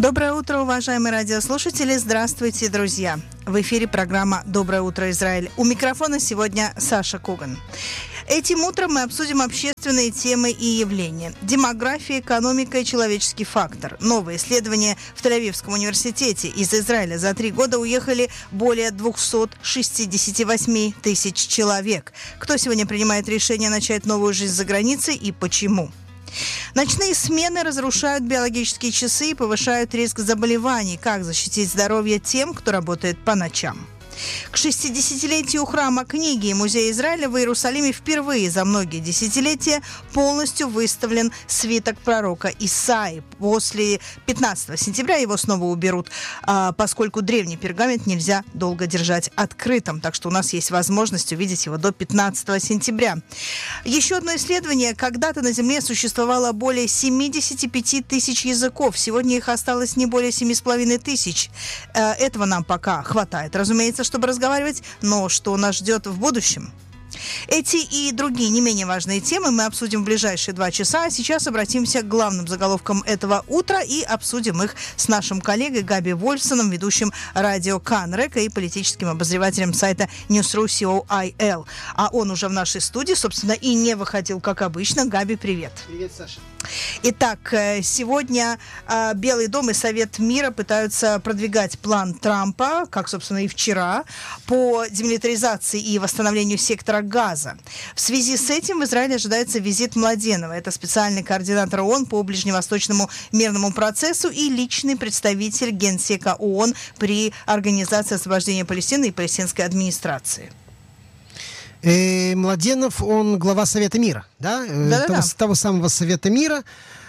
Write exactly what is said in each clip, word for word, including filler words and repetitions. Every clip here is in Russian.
Доброе утро, уважаемые радиослушатели. Здравствуйте, друзья. В эфире программа «Доброе утро, Израиль». У микрофона сегодня Саша Коган. Этим утром мы обсудим общественные темы и явления. Демография, экономика и человеческий фактор. Новое исследование в Тель-Авивском университете. Из Израиля за три года уехали более двести шестьдесят восемь тысяч человек. Кто сегодня принимает решение начать новую жизнь за границей и почему? Ночные смены разрушают биологические часы и повышают риск заболеваний. Как защитить здоровье тем, кто работает по ночам? К шестидесятилетию храма книги и музея Израиля в Иерусалиме впервые за многие десятилетия полностью выставлен свиток пророка Исаии. После пятнадцатого сентября его снова уберут, поскольку древний пергамент нельзя долго держать открытым. Так что у нас есть возможность увидеть его до пятнадцатого сентября. Еще одно исследование. Когда-то на Земле существовало более семьдесят пять тысяч языков. Сегодня их осталось не более семь с половиной тысяч. Этого нам пока хватает, разумеется, чтобы разговаривать, но что нас ждет в будущем? Эти и другие не менее важные темы мы обсудим в ближайшие два часа. А сейчас обратимся к главным заголовкам этого утра и обсудим их с нашим коллегой Габи Вольфсоном, ведущим радио Канрека и политическим обозревателем сайта Newsru точка co.il. А он уже в нашей студии, собственно, и не выходил, как обычно. Габи, привет. Привет, Саша. Итак, сегодня Белый дом и Совет мира пытаются продвигать план Трампа, как, собственно, и вчера, по демилитаризации и восстановлению сектора Газа. В связи с этим в Израиле ожидается визит Младенова. Это специальный координатор ООН по ближневосточному мирному процессу и личный представитель Генсека ООН при Организации освобождения Палестины и палестинской администрации. Э, Младенов, он глава Совета мира, да? Да-да-да. Того, того самого Совета мира.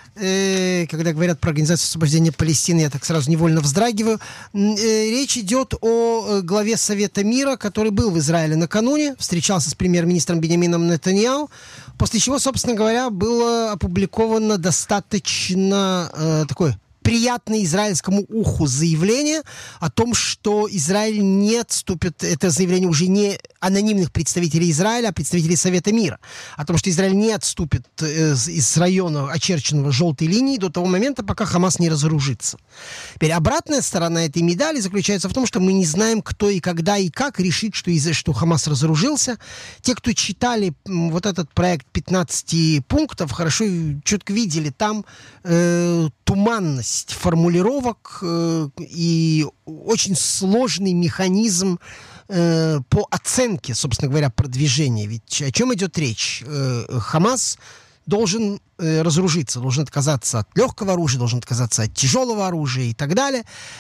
Э, когда говорят про Организацию освобождения Палестины, я так сразу невольно вздрагиваю. Э, речь идет о главе Совета мира, который был в Израиле накануне, встречался с премьер-министром Биньямином Нетаньяху, после чего, собственно говоря, было опубликовано достаточно э, такое приятное израильскому уху заявление о том, что Израиль не отступит, это заявление уже не анонимных представителей Израиля, а представителей Совета мира, о том, что Израиль не отступит из, из района, очерченного желтой линией, до того момента, пока Хамас не разоружится. Теперь обратная сторона этой медали заключается в том, что мы не знаем, кто и когда и как решит, что, из- что Хамас разоружился. Те, кто читали вот этот проект пятнадцати пунктов, хорошо четко видели там э, туманность формулировок э, и очень сложный механизм э, по оценке, собственно говоря, продвижения. Ведь о чем идет речь? Э, Хамас должен э, разоружиться, должен отказаться от легкого оружия, должен отказаться от тяжелого оружия и так далее.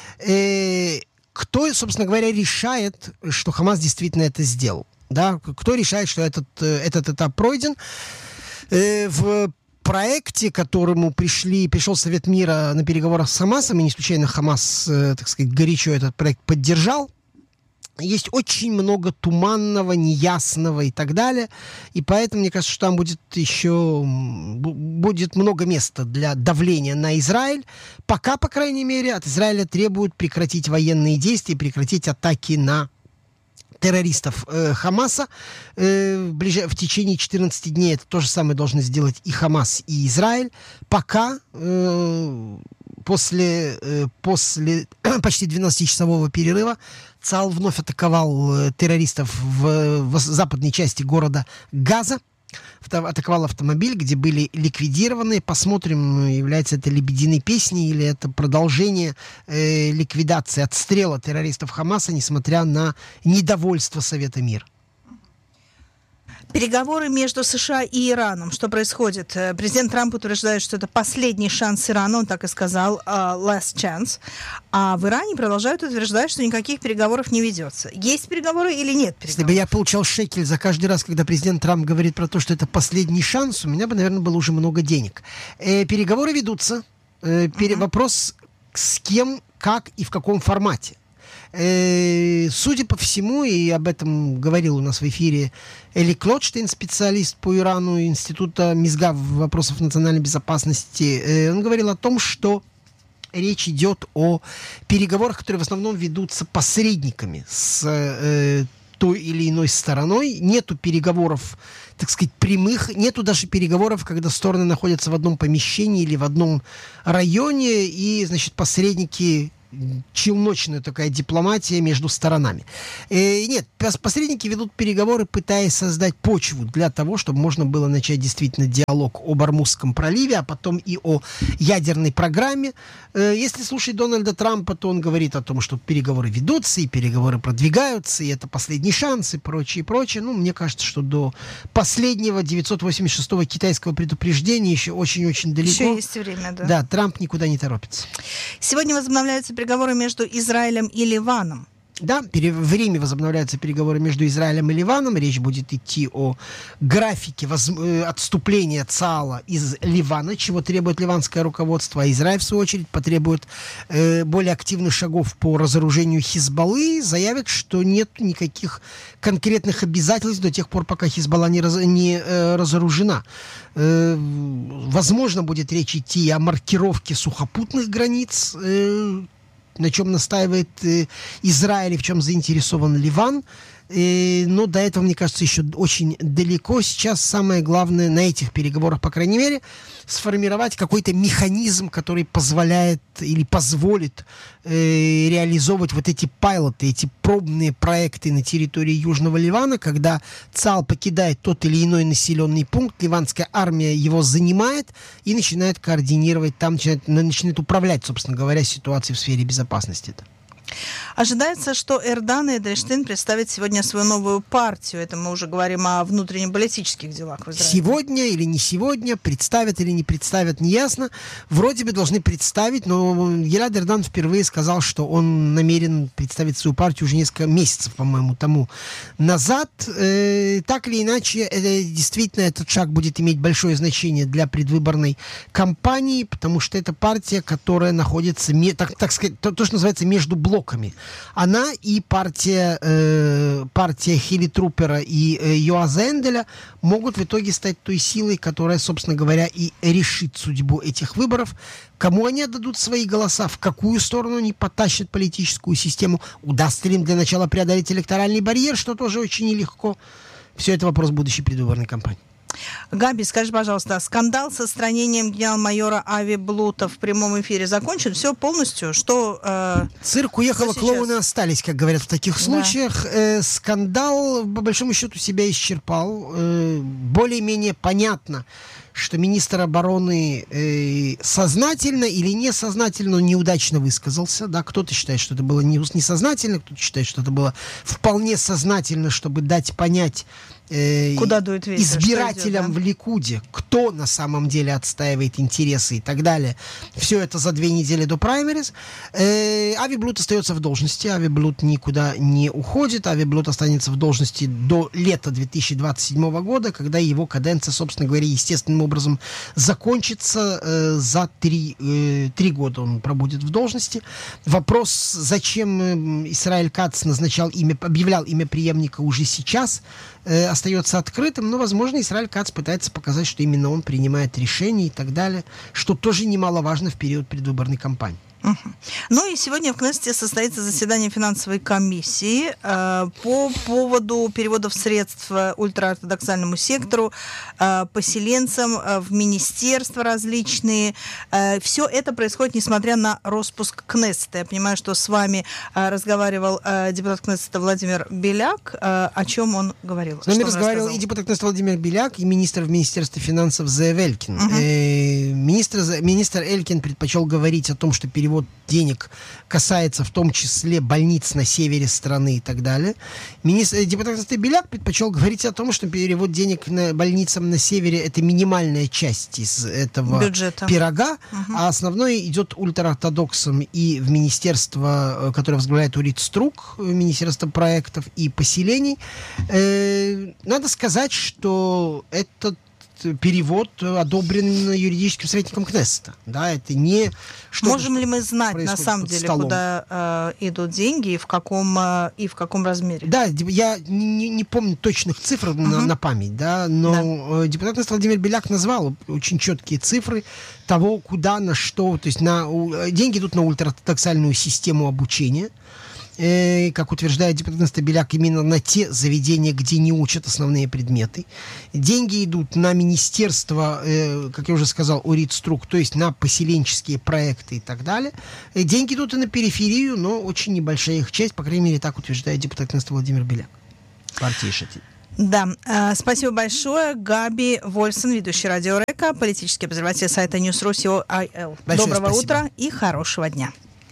Э, кто, собственно говоря, решает, что Хамас действительно это сделал? Да? Кто решает, что этот, этот этап пройден? Э, в проекте, к которому пришли, пришел Совет мира на переговорах с Хамасом, и не случайно Хамас, э, так сказать, горячо этот проект поддержал, есть очень много туманного, неясного и так далее, и поэтому, мне кажется, что там будет еще будет много места для давления на Израиль. Пока, по крайней мере, от Израиля требуют прекратить военные действия, прекратить атаки на террористов э, Хамаса. Э, в, ближ... в течение четырнадцати дней это то же самое должны сделать и Хамас, и Израиль. Пока э, после, э, после почти двенадцатичасового перерыва ЦАЛ вновь атаковал э, террористов в, в западной части города Газа. Атаковал автомобиль, где были ликвидированы. Посмотрим, является это «Лебединой песней» или это продолжение э, ликвидации, отстрела террористов Хамаса, несмотря на недовольство Совета мира. Переговоры между США и Ираном. Что происходит? Президент Трамп утверждает, что это последний шанс Ирана, он так и сказал, uh, last chance. А в Иране продолжают утверждать, что никаких переговоров не ведется. Есть переговоры или нет переговоров? Если бы я получал шекель за каждый раз, когда президент Трамп говорит про то, что это последний шанс, у меня бы, наверное, было уже много денег. Э, переговоры ведутся. Э, пере... uh-huh. Вопрос, с кем, как и в каком формате. Судя по всему, и об этом говорил у нас в эфире Эли Клотштейн, специалист по Ирану Института Мизгав вопросов национальной безопасности, он говорил о том, что речь идет о переговорах, которые в основном ведутся посредниками с той или иной стороной. Нету переговоров, так сказать, прямых. Нету даже переговоров, когда стороны находятся в одном помещении или в одном районе, и, значит, посредники... челночная такая дипломатия между сторонами. Э, нет, посредники ведут переговоры, пытаясь создать почву для того, чтобы можно было начать действительно диалог об Ормузском проливе, а потом и о ядерной программе. Э, если слушать Дональда Трампа, то он говорит о том, что переговоры ведутся, и переговоры продвигаются, и это последний шанс, и прочее, и прочее. Ну, мне кажется, что до последнего девятьсот восемьдесят шестого китайского предупреждения еще очень-очень далеко. Еще есть время, да. Да, Трамп никуда не торопится. Сегодня возобновляются переговоры между Израилем и Ливаном. Да, в Риме возобновляются переговоры между Израилем и Ливаном. Речь будет идти о графике воз... отступления ЦААЛа из Ливана, чего требует ливанское руководство. А Израиль, в свою очередь, потребует э, более активных шагов по разоружению Хизбаллы. Заявит, что нет никаких конкретных обязательств до тех пор, пока Хизбалла не, раз... не э, разоружена. Э, возможно, будет речь идти о маркировке сухопутных границ, э, на чем настаивает э, Израиль и в чем заинтересован Ливан. Э, но до этого, мне кажется, еще очень далеко. Сейчас самое главное на этих переговорах, по крайней мере, сформировать какой-то механизм, который позволяет или позволит э, реализовывать вот эти пайлоты, эти пробные проекты на территории Южного Ливана, когда ЦААЛ покидает тот или иной населенный пункт, ливанская армия его занимает и начинает координировать, там начинает, начинает управлять, собственно говоря, ситуацией в сфере безопасности. Ожидается, что Эрдан и Эдельштейн представят сегодня свою новую партию. Это мы уже говорим о внутреннеполитических делах в Израиле. Сегодня или не сегодня, представят или не представят, неясно. Вроде бы должны представить, но Гилад Эрдан впервые сказал, что он намерен представить свою партию уже несколько месяцев, по-моему, тому назад. Э, так или иначе, это, действительно, этот шаг будет иметь большое значение для предвыборной кампании, потому что это партия, которая находится, так, так сказать, то, то, что называется между блоками. Она и партия, э, партия Хили Трупера и э, Йоаза Энделя могут в итоге стать той силой, которая, собственно говоря, и решит судьбу этих выборов. Кому они отдадут свои голоса, в какую сторону они потащат политическую систему, удастся ли им для начала преодолеть электоральный барьер, что тоже очень нелегко. Все это вопрос будущей предвыборной кампании. Габи, скажи, пожалуйста, скандал с отстранением генерал-майора Ави Блута в прямом эфире закончен? Все полностью? Что э, Цирк уехал, а клоуны остались, как говорят в таких случаях. Да. Э, скандал, по большому счету, себя исчерпал. Э, более-менее понятно, что министр обороны э, сознательно или несознательно, неудачно высказался. Да? Кто-то считает, что это было несознательно, кто-то считает, что это было вполне сознательно, чтобы дать понять э, куда дует ветер, избирателям идет, да? в Ликуде, кто на самом деле отстаивает интересы и так далее. Все это за две недели до праймериз. Э, Ави Блут остается в должности. Ави Блут никуда не уходит. Ави Блут останется в должности до лета две тысячи двадцать седьмого года, когда его каденция, собственно говоря, естественным образом закончится. Э, за три, э, три года он пробудет в должности. Вопрос, зачем Исраэль Кац назначал имя, объявлял имя преемника уже сейчас, э, остается открытым. Но, возможно, Исраэль Кац пытается показать, что именно он принимает решения и так далее, что тоже немаловажно в период предвыборной кампании. Угу. Ну и сегодня в Кнессете состоится заседание финансовой комиссии э, по поводу переводов средств ультраортодоксальному сектору, э, поселенцам э, в министерства различные. Э, все это происходит, несмотря на распуск Кнессета. Я понимаю, что с вами э, разговаривал э, депутат Кнессета Владимир Беляк. Э, о чем он говорил? С нами разговаривал и депутат Кнессета Владимир Беляк, и министр в Министерстве финансов Зеэв Элькин. Угу. Э, министр, министр Элькин предпочел говорить о том, что перевод денег касается в том числе больниц на севере страны и так далее. Министр, депутат Беляк предпочел говорить о том, что перевод денег на больницам на севере — это минимальная часть из этого бюджета, пирога, угу. А основное идет ультраортодоксам и в министерство, которое возглавляет Урит Струк, Министерство проектов и поселений. Э, надо сказать, что этот перевод одобрен юридическим советником Кнессета. Да, это не что Можем ли мы знать на самом деле, столом. куда э, идут деньги и в каком э, и в каком размере? Да, я не, не помню точных цифр uh-huh. на, на память, да, но да. депутат Кнессета Владимир Беляк назвал очень четкие цифры того, куда, на что, то есть на деньги идут на ультраортодоксальную систему обучения. э, как утверждает депутат Стабеляк, именно на те заведения, где не учат основные предметы. Деньги идут на министерство, э, как я уже сказал, Оритструк, то есть на поселенческие проекты и так далее. Э, деньги идут и на периферию, но очень небольшая их часть, по крайней мере, так утверждает депутат Владимир Беляк. Партии Шатиль. Да, э, спасибо большое. Габи Вольсон, ведущий радио Река, политический обозреватель сайта News.ru си о ай эл. Большое Доброго спасибо. утра и хорошего дня.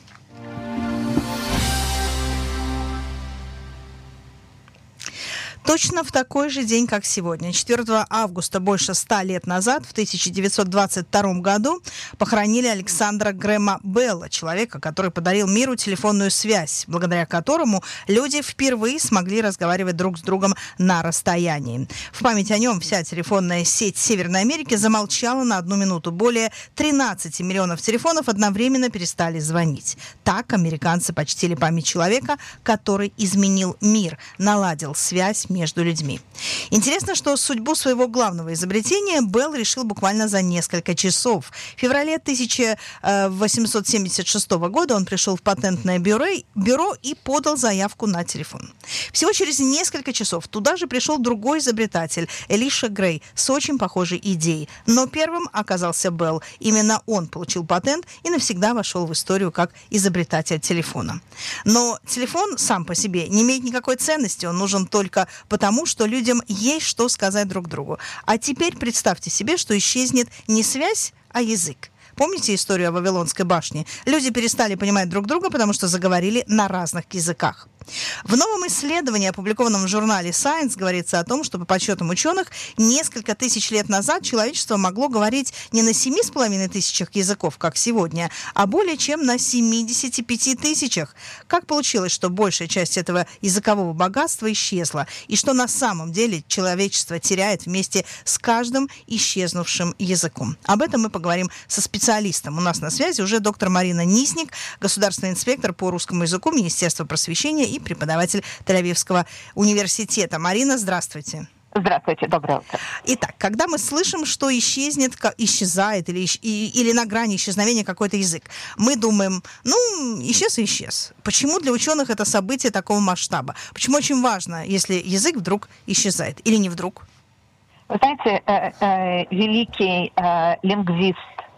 Точно в такой же день, как сегодня, четвёртого августа, больше ста лет назад, в тысяча девятьсот двадцать втором году, похоронили Александра Грэма Белла, человека, который подарил миру телефонную связь, благодаря которому люди впервые смогли разговаривать друг с другом на расстоянии. В память о нем вся телефонная сеть Северной Америки замолчала на одну минуту. Более тринадцати миллионов телефонов одновременно перестали звонить. Так американцы почтили память человека, который изменил мир, наладил связь между людьми. Интересно, что судьбу своего главного изобретения Белл решил буквально за несколько часов. В феврале тысяча восемьсот семьдесят шестого года он пришел в патентное бюро, бюро и подал заявку на телефон. Всего через несколько часов туда же пришел другой изобретатель, Элиша Грей, с очень похожей идеей. Но первым оказался Белл. Именно он получил патент и навсегда вошел в историю как изобретатель телефона. Но телефон сам по себе не имеет никакой ценности, он нужен только потому, что людям есть что сказать друг другу. А теперь представьте себе, что исчезнет не связь, а язык. Помните историю о Вавилонской башне? Люди перестали понимать друг друга, потому что заговорили на разных языках. В новом исследовании, опубликованном в журнале Science, говорится о том, что по подсчетам ученых, несколько тысяч лет назад человечество могло говорить не на семи с половиной тысячах языков, как сегодня, а более чем на семидесяти пяти тысячах. Как получилось, что большая часть этого языкового богатства исчезла, и что на самом деле человечество теряет вместе с каждым исчезнувшим языком? Об этом мы поговорим со специалистом. У нас на связи уже доктор Марина Нисник, государственный инспектор по русскому языку Министерства просвещения и преподаватель Тель-Авивского университета. Марина, здравствуйте. Здравствуйте, доброе утро. Итак, когда мы слышим, что исчезнет, исчезает или, или на грани исчезновения какой-то язык, мы думаем, ну, исчез и исчез. Почему для ученых это событие такого масштаба? Почему очень важно, если язык вдруг исчезает или не вдруг? Вы знаете, э, э, великий э, лингвист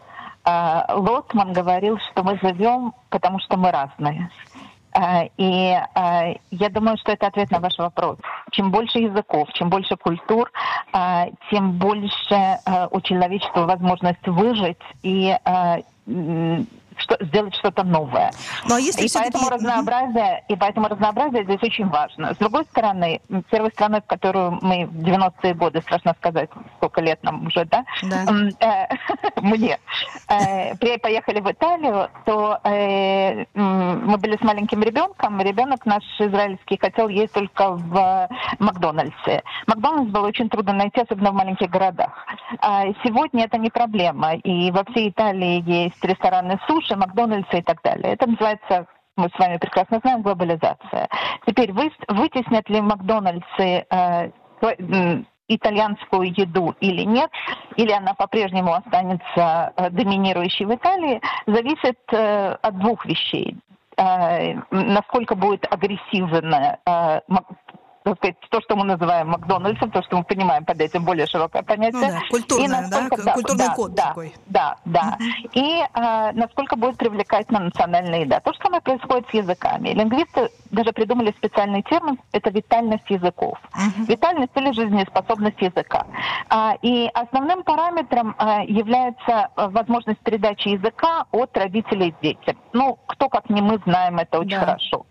э, Лотман говорил, что мы живем, потому что мы разные. И э, я думаю, что это ответ на ваш вопрос. Чем больше языков, чем больше культур, э, тем больше э, у человечества возможность выжить и э, что, сделать что-то новое. Но если и, поэтому разнообразие, и поэтому разнообразие здесь очень важно. С другой стороны, первой страной, в которую мы в девяностые годы, страшно сказать, сколько лет нам уже, да? Да. Мне. Поехали в Италию, то мы были с маленьким ребенком. Ребенок наш израильский хотел есть только в Макдональдсе. Макдональдс было очень трудно найти, особенно в маленьких городах. Сегодня это не проблема. И во всей Италии есть рестораны суши, Макдональдса и так далее. Это называется, мы с вами прекрасно знаем, глобализация. Теперь вы, вытеснят ли Макдональдсы э, итальянскую еду или нет, или она по-прежнему останется э, доминирующей в Италии, зависит э, от двух вещей. Э, насколько будет агрессивно э, так сказать, то, что мы называем Макдональдсом, то, что мы понимаем под этим более широкое понятие. Ну, да, культурное, насколько, да? да? Культурный да, код да, такой. Да, да. Uh-huh. И э, насколько будет привлекательна национальная еда. То же самое происходит с языками. Лингвисты даже придумали специальный термин – это витальность языков. Uh-huh. Витальность или жизнеспособность языка. А, и основным параметром а, является возможность передачи языка от родителей к детям. Ну, кто как не мы знаем это очень да. хорошо.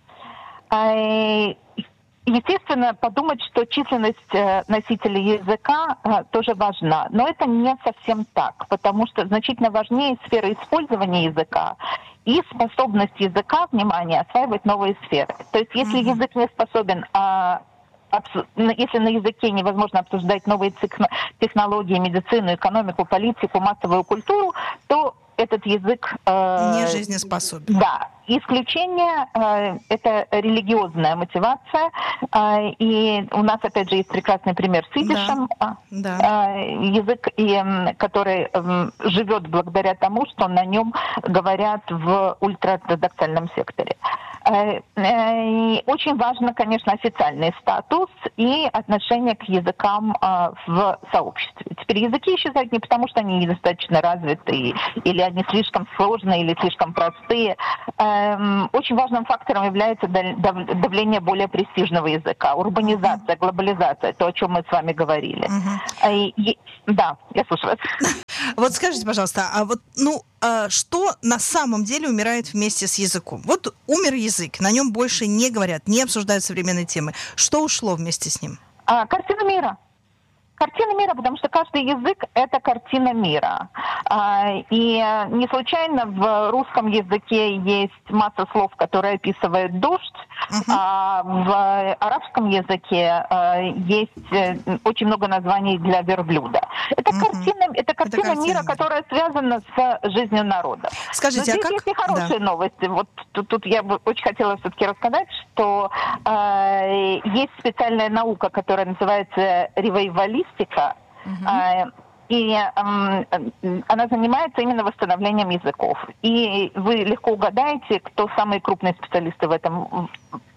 А, Естественно, подумать, что численность носителей языка тоже важна. Но это не совсем так, потому что значительно важнее сфера использования языка и способность языка, внимание, осваивать новые сферы. То есть если mm-hmm. язык не способен, а, если на языке невозможно обсуждать новые технологии, медицину, экономику, политику, массовую культуру, то этот язык... Э, не жизнеспособен. Да. Исключение э, – это религиозная мотивация. Э, и у нас, опять же, есть прекрасный пример с идишем. Да. Да. Э, язык, и, который э, живет благодаря тому, что на нем говорят в ультраортодоксальном секторе. Очень важно, конечно, официальный статус и отношение к языкам в сообществе. Теперь языки исчезают не потому, что они недостаточно развиты, или они слишком сложные, или слишком простые. Очень важным фактором является давление более престижного языка, урбанизация, глобализация, то, о чем мы с вами говорили. Uh-huh. И, да, я слушаю вас. Вот скажите, пожалуйста, а вот, ну, а что на самом деле умирает вместе с языком? Вот умер язык, на нем больше не говорят, не обсуждают современные темы. Что ушло вместе с ним? А, картина мира. Картина мира, потому что каждый язык – это картина мира. И не случайно в русском языке есть масса слов, которые описывают дождь, uh-huh. а в арабском языке есть очень много названий для верблюда. Это uh-huh. картина, это картина это мира, картина. Которая связана с жизнью народа. Скажите, Но а как? Есть и хорошие да. новости. Вот тут, тут я бы очень хотела все-таки рассказать, что э, есть специальная наука, которая называется ревайвалистика, Uh-huh. и э, она занимается именно восстановлением языков. И вы легко угадаете, кто самые крупные специалисты в этом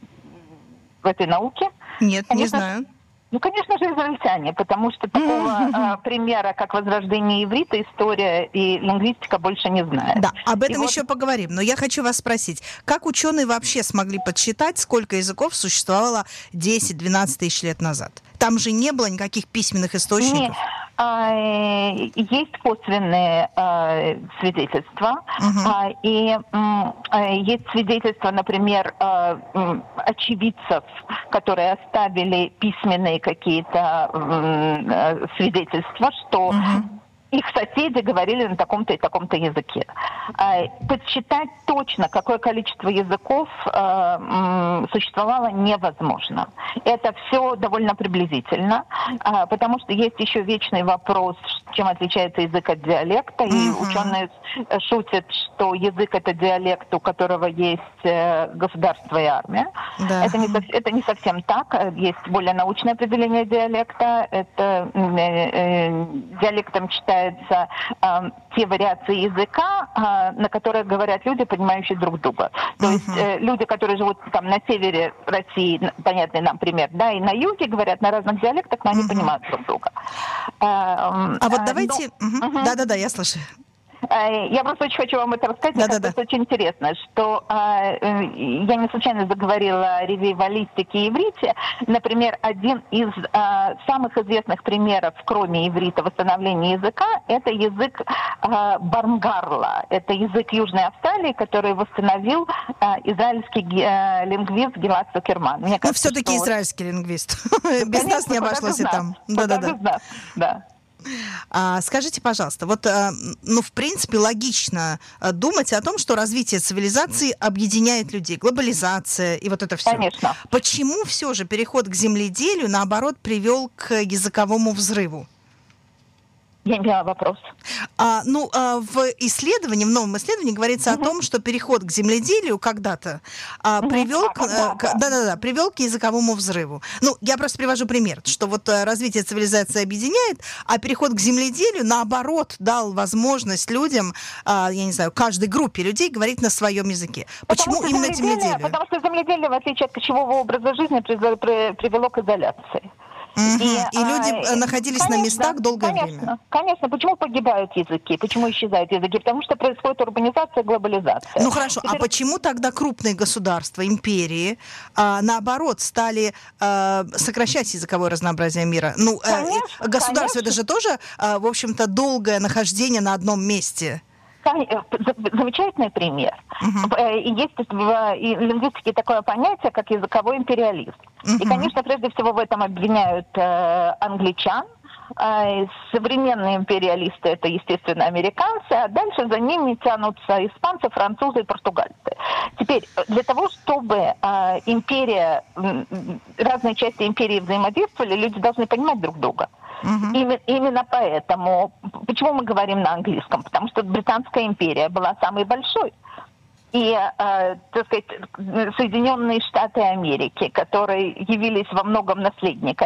в этой науке? Нет, конечно, не знаю. Ну, конечно же, израильтяне, потому что такого mm-hmm. э, примера, как возрождение иврита, история и лингвистика больше не знает. Да, об этом и еще вот... поговорим. Но я хочу вас спросить, как ученые вообще смогли подсчитать, сколько языков существовало десять-двенадцать тысяч лет назад? Там же не было никаких письменных источников. Нет. А, есть косвенные а, свидетельства, uh-huh. а, и а, есть свидетельства, например, а, очевидцев, которые оставили письменные какие-то а, свидетельства, что uh-huh. их соседи говорили на таком-то и таком-то языке. Подсчитать точно, какое количество языков существовало, невозможно. Это все довольно приблизительно, потому что есть еще вечный вопрос, чем отличается язык от диалекта. И uh-huh. ученые шутят, что язык — это диалект, у которого есть государство и армия. Да. Это, не, это не совсем так. Есть более научное определение диалекта. Это диалектом читают Э, те вариации языка, э, на которые говорят люди, понимающие друг друга. То uh-huh. есть э, люди, которые живут там на севере России, понятный нам пример, да, и на юге говорят на разных диалектах, но они uh-huh. понимают друг друга. Э, а э, вот давайте... Но... Uh-huh. Uh-huh. Да-да-да, я слушаю. Я просто очень хочу вам это рассказать, да, мне да, кажется, да. очень интересно, что э, я не случайно заговорила о ревайвалистике и иврите. Например, один из э, самых известных примеров, кроме иврита, восстановления языка, это язык э, Барнгарла. Это язык Южной Австралии, который восстановил э, израильский э, лингвист Гилад Цукерман. Мне кажется, ну, все-таки что... израильский лингвист. Без нас не обошлось и там. Да-да-да. Да. А, скажите, пожалуйста, вот, ну, в принципе, логично думать о том, что развитие цивилизации объединяет людей, глобализация и вот это все. Конечно. Почему все же переход к земледелию, наоборот, привел к языковому взрыву? Я не поняла вопрос. А, ну, а, в исследовании, в новом исследовании говорится uh-huh. о том, что переход к земледелию когда-то а, uh-huh. привел, а, к, а, к, да-да-да, привел к языковому взрыву. Ну, я просто привожу пример, что вот а, развитие цивилизации объединяет, а переход к земледелию, наоборот, дал возможность людям, а, я не знаю, каждой группе людей говорить на своем языке. Почему потому именно земледелие? Потому что земледелие, в отличие от кочевого образа жизни, привело к изоляции. Mm-hmm. И, и люди а, находились конечно, на местах долгое конечно, время. Конечно. Почему погибают языки? Почему исчезают языки? Потому что происходит урбанизация, глобализация. Ну хорошо, Теперь... а почему тогда крупные государства, империи, а, наоборот, стали а, сокращать языковое разнообразие мира? Ну, конечно, а, государство конечно. Это же тоже, а, в общем-то, долгое нахождение на одном месте. Замечательный пример. Uh-huh. Есть в лингвистике такое понятие, как языковой империализм. Uh-huh. И, конечно, прежде всего в этом обвиняют э, англичан. Э, современные империалисты — это, естественно, американцы, а дальше за ними тянутся испанцы, французы и португальцы. Теперь, для того, чтобы э, империя, разные части империи взаимодействовали, люди должны понимать друг друга. Uh-huh. Именно, именно поэтому, почему мы говорим на английском? Потому что Британская империя была самой большой. И, э, так сказать, Соединенные Штаты Америки, которые явились во многом наследниками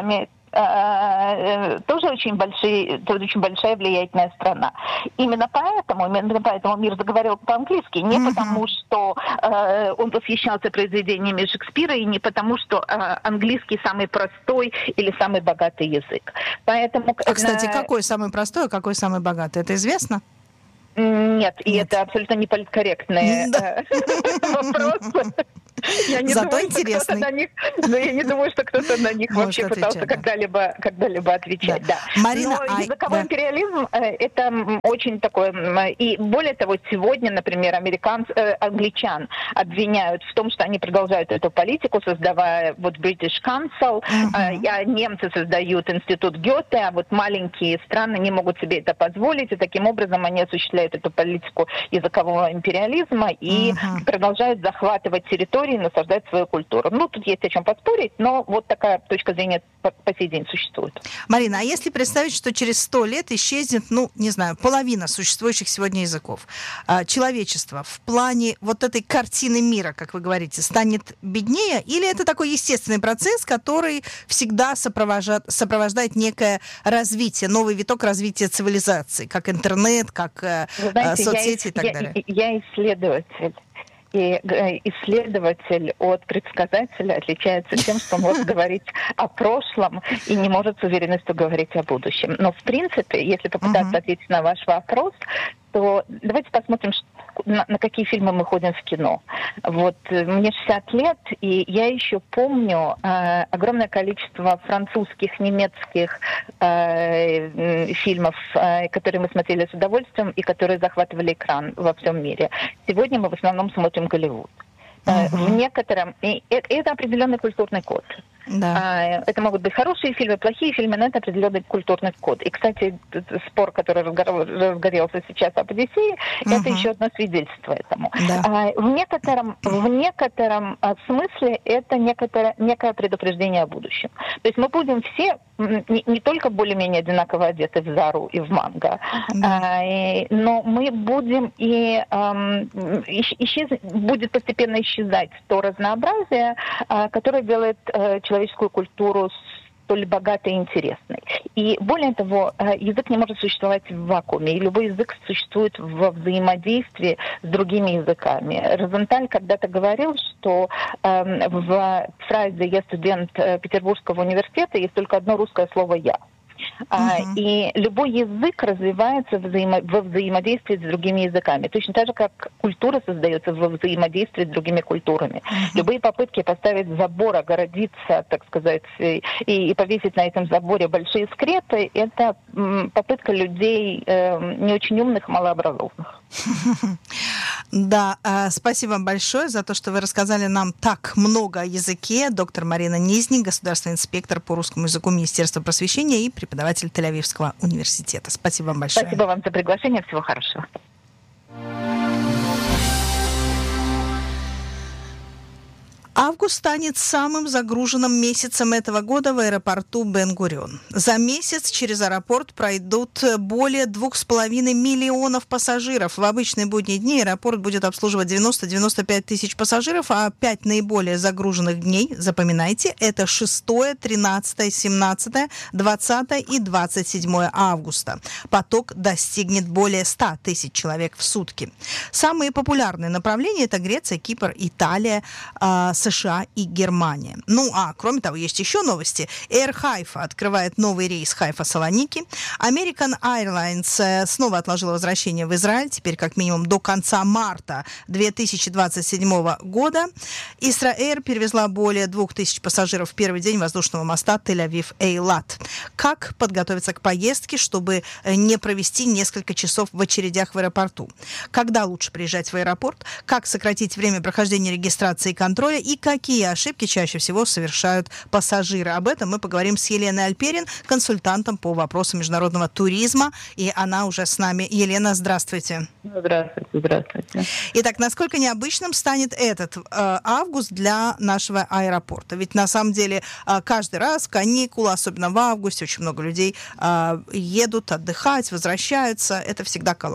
э, тоже очень большие, тоже очень большая влиятельная страна. Именно поэтому, именно поэтому мир заговорил по-английски, не mm-hmm. потому, что э, он восхищался произведениями Шекспира, и не потому, что э, английский самый простой или самый богатый язык. Поэтому, а, кстати, на... какой самый простой, а какой самый богатый? Это известно? Нет, и Нет. это абсолютно неполиткорректные вопросы. Я не Зато думаю, интересный. На них, но я не думаю, что кто-то на них Может вообще отвечать, пытался да. когда-либо, когда-либо отвечать. Да. Да. Марина, но а... языковой да. империализм э, это очень такой... И более того, сегодня, например, американц, э, англичан обвиняют в том, что они продолжают эту политику, создавая вот British Council, uh-huh. э, а немцы создают институт Гёте, а вот маленькие страны не могут себе это позволить, и таким образом они осуществляют эту политику языкового империализма и uh-huh. продолжают захватывать территории, насаждать свою культуру. Ну, тут есть о чем поспорить, но вот такая точка зрения по, по сей день существует. Марина, а если представить, что через сто лет исчезнет, ну, не знаю, половина существующих сегодня языков, а, человечество в плане вот этой картины мира, как вы говорите, станет беднее, или это такой естественный процесс, который всегда сопровождает, сопровождает некое развитие, новый виток развития цивилизации, как интернет, как э, знаете, соцсети я, и так я, далее? Я исследователь. И исследователь от предсказателя отличается тем, что он может говорить о прошлом и не может с уверенностью говорить о будущем. Но, в принципе, если попытаться uh-huh. ответить на ваш вопрос, то давайте посмотрим, на, на какие фильмы мы ходим в кино. Вот мне шестьдесят лет, и я еще помню э, огромное количество французских, немецких э, фильмов, э, которые мы смотрели с удовольствием и которые захватывали экран во всем мире. Сегодня мы в основном смотрим Голливуд. Uh-huh. В некотором... И это определенный культурный код. Да. Это могут быть хорошие фильмы, плохие фильмы, но это определенный культурный код. И, кстати, спор, который разгорелся сейчас об Одиссее, uh-huh. это еще одно свидетельство этому. Да. В некотором, в некотором смысле это некоторое, некое предупреждение о будущем. То есть мы будем все не, не только более-менее одинаково одеты в Зару и в Манго, да. но мы будем и исчез, будет постепенно исчезать то разнообразие, которое делает человеческую культуру столь богатой и интересной. И более того, язык не может существовать в вакууме, и любой язык существует во взаимодействии с другими языками. Розенталь когда-то говорил, что э, в фразе «я студент Петербургского университета» есть только одно русское слово «я». Uh-huh. И любой язык развивается взаимо- во взаимодействии с другими языками. Точно так же, как культура создается во взаимодействии с другими культурами. Uh-huh. Любые попытки поставить забор, огородиться, так сказать, и, и повесить на этом заборе большие скрепы, это м, попытка людей э, не очень умных, малообразованных. Да, спасибо вам большое за то, что вы рассказали нам так много о языке. Доктор Марина Низник, государственный инспектор по русскому языку Министерства просвещения и преподаватель Тель-Авивского университета. Спасибо вам большое. Спасибо вам за приглашение. Всего хорошего. Август станет самым загруженным месяцем этого года в аэропорту Бен-Гурион. За месяц через аэропорт пройдут более двух с половиной миллионов пассажиров. В обычные будние дни аэропорт будет обслуживать девяносто-девяносто пять тысяч пассажиров, а пять наиболее загруженных дней, запоминайте, это шестое, тринадцатое, семнадцатое, двадцатое и двадцать седьмое августа. Поток достигнет более ста тысяч человек в сутки. Самые популярные направления – это Греция, Кипр, Италия, США и Германия. Ну, а кроме того, есть еще новости. Air Haifa открывает новый рейс Хайфа-Салоники. American Airlines снова отложила возвращение в Израиль, теперь как минимум до конца марта две тысячи двадцать седьмого года. Israel перевезла более двух тысяч пассажиров в первый день воздушного моста Тель-Авив-Эйлат. Как подготовиться к поездке, чтобы не провести несколько часов в очередях в аэропорту? Когда лучше приезжать в аэропорт? Как сократить время прохождения регистрации и контроля? И какие ошибки чаще всего совершают пассажиры? Об этом мы поговорим с Еленой Альперин, консультантом по вопросам международного туризма. И она уже с нами. Елена, здравствуйте. Здравствуйте, здравствуйте. Итак, насколько необычным станет этот э, август для нашего аэропорта? Ведь на самом деле э, каждый раз каникулы, особенно в августе, очень много людей э, едут отдыхать, возвращаются. Это всегда коллапс.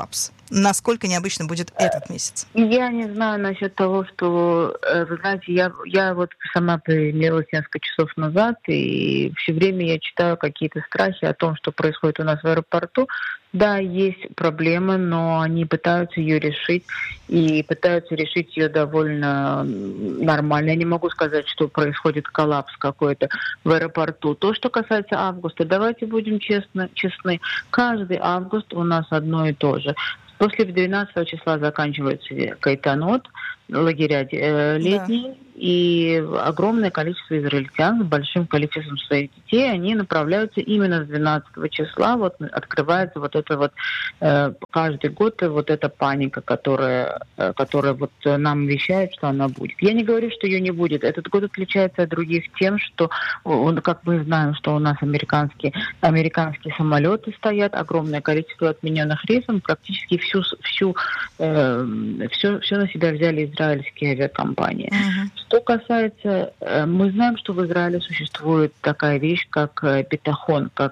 насколько необычно будет этот месяц? Я не знаю насчет того, что, вы знаете, я, я вот сама приземлилась несколько часов назад, и все время я читаю какие-то страхи о том, что происходит у нас в аэропорту. Да, есть проблемы, но они пытаются ее решить, и пытаются решить ее довольно нормально. Я не могу сказать, что происходит коллапс какой-то в аэропорту. То, что касается августа, давайте будем честны, честны. Каждый август у нас одно и то же. После двенадцатого числа заканчивается кайтанот, лагеря э, летние, да. И огромное количество израильтян с большим количеством своих детей, они направляются именно с двенадцатого числа. Вот открывается вот это вот э, каждый год вот эта паника, которая, э, которая вот нам вещает, что она будет. Я не говорю, что ее не будет. Этот год отличается от других тем, что, он, как мы знаем, что у нас американские, американские самолеты стоят, огромное количество отмененных рейсов, практически всю, всю, э, все, все на себя взяли израильские авиакомпании. Uh-huh. Что касается, мы знаем, что в Израиле существует такая вещь, как битахон, как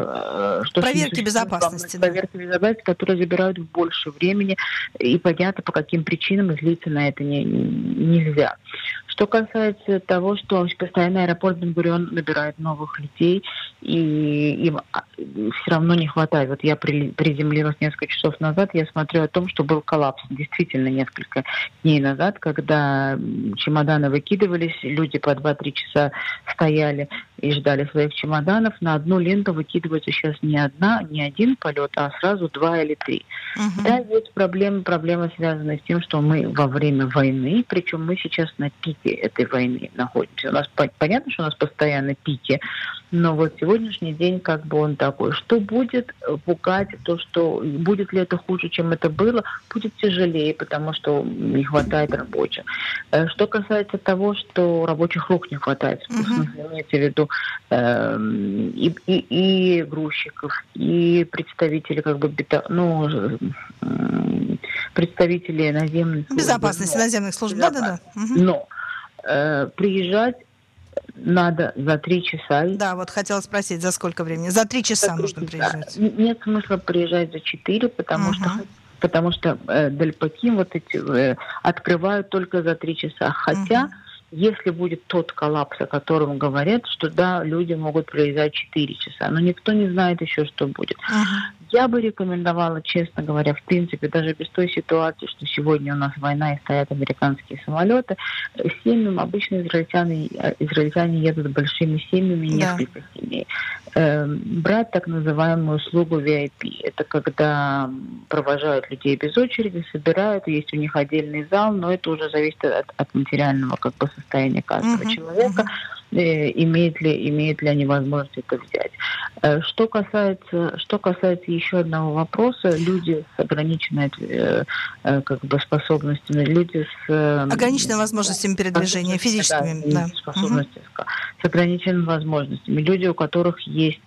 что проверки безопасности, проверки да. безопасности, которые забирают больше времени, и понятно, по каким причинам злиться на это не, нельзя. Что касается того, что постоянно аэропорт Бен-Гурион набирает новых людей, и им все равно не хватает. Вот я приземлилась несколько часов назад, я смотрю о том, что был коллапс действительно несколько дней назад, когда чемоданы выкидывались, люди по два-три часа стояли и ждали своих чемоданов. На одну ленту выкидывается сейчас не одна, не один полет, а сразу два или три. Uh-huh. Да, есть проблемы, проблемы связаны с тем, что мы во время войны, причем мы сейчас на пике этой войны находимся. У нас понятно, что у нас постоянно пики, но вот сегодняшний день как бы он такой. Что будет пугать, то, что будет ли это хуже, чем это было, будет тяжелее, потому что не хватает рабочих. Что касается того, что рабочих рук не хватает, uh-huh. имеется в виду э, и, и, и грузчиков, и представителей как бы бета, ну, э, представителей наземных служб. Безопасности но, наземных служб, да-да-да. Uh-huh. Но э, приезжать надо за три часа. Да, вот хотела спросить, за сколько времени? За три часа за нужно часа. приезжать. Нет смысла приезжать за четыре, потому uh-huh. что потому что э, Дель-Паким вот эти э, открывают только за три часа. Хотя, uh-huh. если будет тот коллапс, о котором говорят, что да, люди могут приезжать четыре часа, но никто не знает еще, что будет. Uh-huh. Я бы рекомендовала, честно говоря, в принципе, даже без той ситуации, что сегодня у нас война и стоят американские самолеты, семьям обычно израильтяне, израильтяне едут большими семьями, несколько да. семей. Э, брать так называемую услугу ви ай пи. Это когда провожают людей без очереди, собирают, есть у них отдельный зал, но это уже зависит от, от материального как бы состояния каждого uh-huh, человека. Uh-huh. Имеют ли, имеют ли они возможность это взять. Что касается, что касается еще одного вопроса, люди с ограниченной как бы, способностями, люди с... Ограниченными возможностями передвижения, физическими. Да, да. Способностями, uh-huh. с ограниченными возможностями. Люди, у которых есть...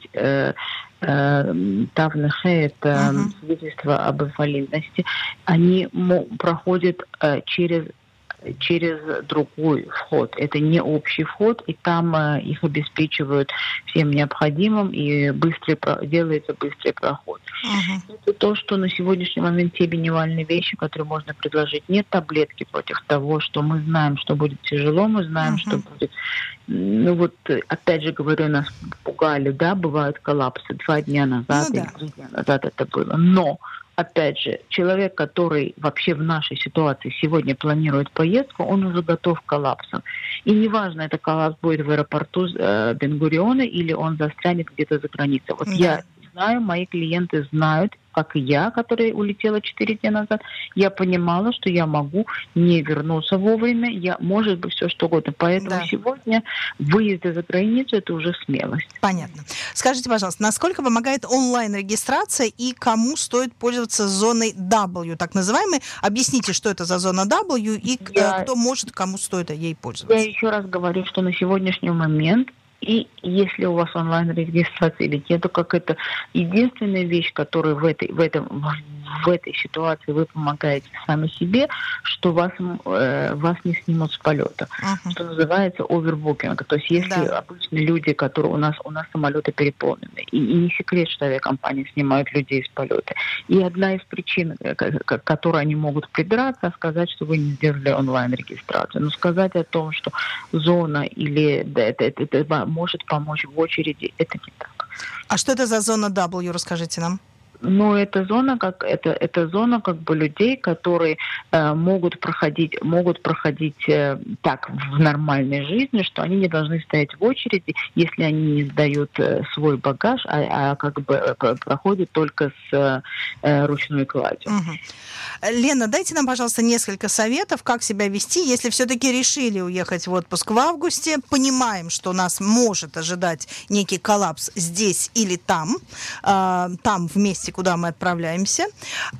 Тавнехе, это uh-huh. свидетельство об инвалидности, они проходят через через другой вход. Это не общий вход, и там э, их обеспечивают всем необходимым, и быстрый, делается быстрый проход. Uh-huh. Это то, что на сегодняшний момент те минимальные вещи, которые можно предложить. Нет таблетки против того, что мы знаем, что будет тяжело, мы знаем, uh-huh. что будет... Ну вот, опять же говорю, нас пугали, да, бывают коллапсы. Два дня назад ну, или да. три дня назад это было. Но опять же, человек, который вообще в нашей ситуации сегодня планирует поездку, он уже готов к коллапсу. И неважно, это коллапс будет в аэропорту э, Бен-Гуриона или он застрянет где-то за границей. Вот да. я знаю, мои клиенты знают, как и я, которая улетела четыре дня назад, я понимала, что я могу не вернуться вовремя, я, может быть, все что угодно. Поэтому да. сегодня выезды за границу – это уже смелость. Понятно. Скажите, пожалуйста, насколько помогает онлайн-регистрация и кому стоит пользоваться зоной дабл ю, так называемой? Объясните, что это за зона дабл ю и я... кто может, кому стоит ей пользоваться. Я еще раз говорю, что на сегодняшний момент и если у вас онлайн-регистрация или нет, то как это единственная вещь, которая в, этой, в этом в этой ситуации вы помогаете сами себе, что вас, э, вас не снимут с полета. Uh-huh. Что называется овербукинг. То есть если да. обычные люди, которые у нас, у нас самолеты переполнены, и, и не секрет, что авиакомпании снимают людей с полета. И одна из причин, к которой они могут придраться, сказать, что вы не сделали онлайн-регистрацию. Но сказать о том, что зона или да, это, это, это может помочь в очереди, это не так. А что это за зона W, расскажите нам? Ну, это зона, как это, это зона как бы людей, которые э, могут проходить, могут проходить э, так в нормальной жизни, что они не должны стоять в очереди, если они не сдают э, свой багаж, а, а как бы э, проходят только с э, ручной кладью. Угу. Лена, дайте нам, пожалуйста, несколько советов, как себя вести, если все-таки решили уехать в отпуск в августе, понимаем, что нас может ожидать некий коллапс здесь или там, э, там вместе, куда мы отправляемся.